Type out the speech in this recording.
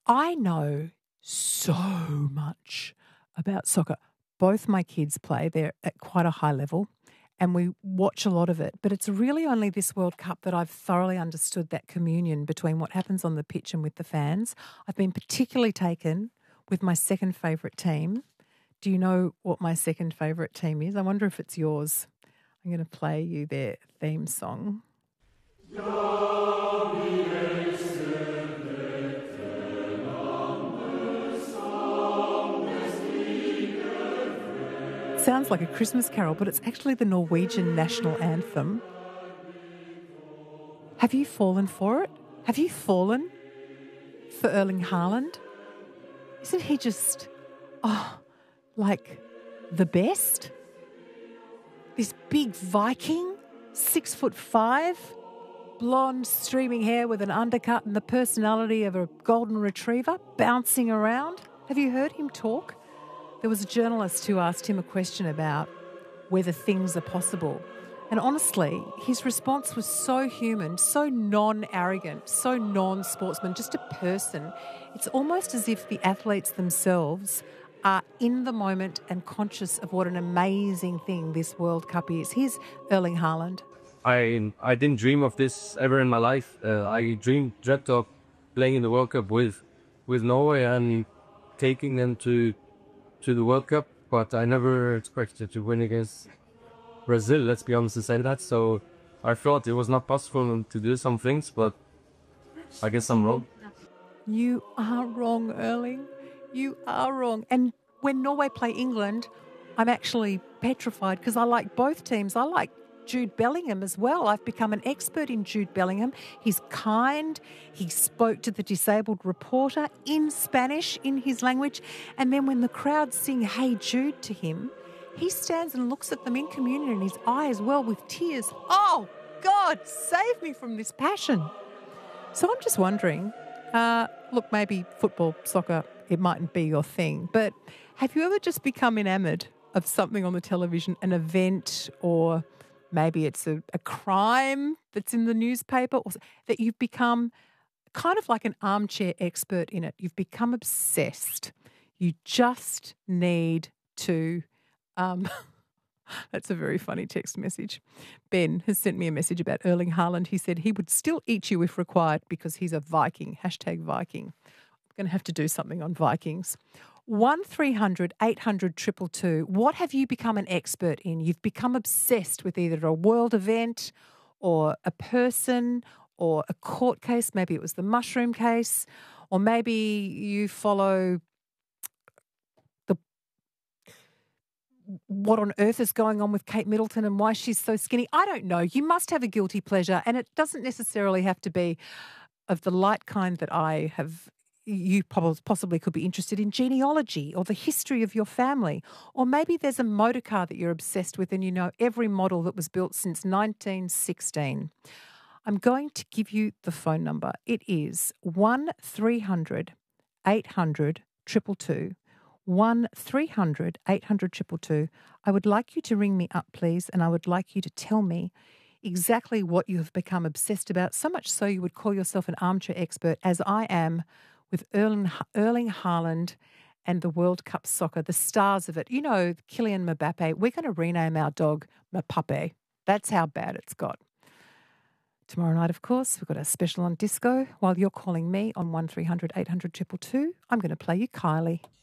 I know so much about soccer. Both my kids play, they're at quite a high level, and we watch a lot of it. But it's really only this World Cup that I've thoroughly understood that communion between what happens on the pitch and with the fans. I've been particularly taken with my second favourite team. Do you know what my second favourite team is? I wonder if it's yours. I'm going to play you their theme song. Sounds like a Christmas carol, but it's actually the Norwegian national anthem. Have you fallen for it? Have you fallen for Erling Haaland? Isn't he just, like the best? This big Viking, 6'5", blonde streaming hair with an undercut and the personality of a golden retriever bouncing around. Have you heard him talk? There was a journalist who asked him a question about whether things are possible. And honestly, his response was so human, so non-arrogant, so non-sportsman, just a person. It's almost as if the athletes themselves are in the moment and conscious of what an amazing thing this World Cup is. Here's Erling Haaland. I didn't dream of this ever in my life. I dreamt of playing in the World Cup with Norway and taking them to the World Cup, but I never expected to win against Brazil, let's be honest to say that. So I thought it was not possible to do some things, but I guess I'm wrong. You are wrong, Erling. You are wrong. And when Norway play England, I'm actually petrified because I like both teams. I like Jude Bellingham as well. I've become an expert in Jude Bellingham. He's kind. He spoke to the disabled reporter in Spanish, in his language. And then when the crowd sing Hey Jude to him, he stands and looks at them in communion, and his eyes well with tears. Oh, God, save me from this passion. So I'm just wondering, look, maybe football, soccer, it mightn't be your thing, but have you ever just become enamoured of something on the television, an event, or maybe it's a crime that's in the newspaper, or that you've become kind of like an armchair expert in it? You've become obsessed. You just need to... That's a very funny text message. Ben has sent me a message about Erling Haaland. He said he would still eat you if required because he's a Viking. #Viking. I'm going to have to do something on Vikings. 1300 800 222. What have you become an expert in? You've become obsessed with either a world event or a person or a court case. Maybe it was the mushroom case, or maybe you follow what on earth is going on with Kate Middleton and why she's so skinny. I don't know. You must have a guilty pleasure, and it doesn't necessarily have to be of the light kind that I have. You possibly could be interested in genealogy or the history of your family, or maybe there's a motor car that you're obsessed with and you know every model that was built since 1916. I'm going to give you the phone number. It is 1300 800 222. 1300 800 222. I would like you to ring me up, please, and I would like you to tell me exactly what you have become obsessed about, so much so you would call yourself an armchair expert, as I am with Erling Haaland and the World Cup soccer, the stars of it. You know, Kylian Mbappe, we're going to rename our dog Mbappe. That's how bad it's got. Tomorrow night, of course, we've got a special on disco. While you're calling me on 1300 800 222, I'm going to play you Kylie.